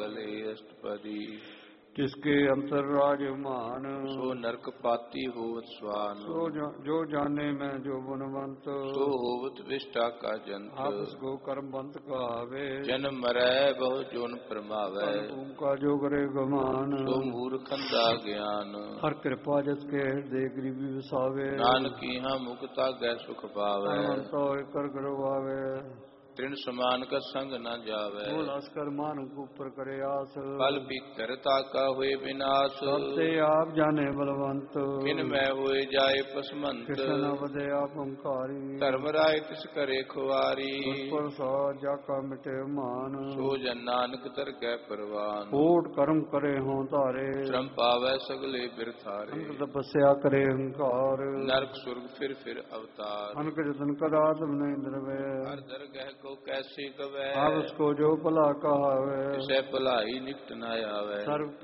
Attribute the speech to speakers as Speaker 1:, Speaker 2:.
Speaker 1: मंगल अष्टपदी।
Speaker 2: जिसके अंतर राजमान
Speaker 1: सो नरक पाती होवत स्वान।
Speaker 2: सो जो जाने मैं जो गुणवंत
Speaker 1: सो होवत विष्टा का जंत।
Speaker 2: आपस को कर्मवंत कहावे
Speaker 1: जन्म मरै बहु जोन परमावै।
Speaker 2: का जो करे गमान
Speaker 1: सो मूर्खंदा ज्ञान।
Speaker 2: हर कृपा जिसके हृदय गरीबी वसावे
Speaker 1: नानक कीहा मुक्ता गै सुख पावै।
Speaker 2: कर करवावे
Speaker 1: तृण समान का संग न जावै।
Speaker 2: लस्कर मान ऊपर करे आस
Speaker 1: फल भीतरता का हुए विनाश।
Speaker 2: सबते आप जाने बलवंत
Speaker 1: किन मैं हुए जाए पसमंत।
Speaker 2: कृष्ण बदे आप ओंकारी
Speaker 1: धर्म राय तिस करे खुआरी।
Speaker 2: जाका मिटे मान
Speaker 1: सो जन नानक तर गै परवान।
Speaker 2: कोट कर्म करे हों तारे
Speaker 1: श्रम पावै सगले बिरथारे।
Speaker 2: तपस्या करे हंकार
Speaker 1: नरक सुर्ग फिर अवतार।
Speaker 2: अनक जतन कदा तुम नहीं द्रवे
Speaker 1: हर दरगह को कैसे गवै।
Speaker 2: आप उसको जो भला कहावे
Speaker 1: तिसै भलाई निकट न आवे।